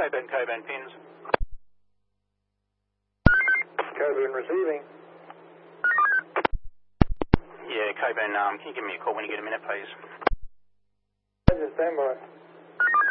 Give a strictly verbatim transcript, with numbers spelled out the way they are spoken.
Coburn, Coburn, pins. Coburn receiving. Yeah, Coburn, um, can you give me a call when you get a minute, please? Roger, stand by.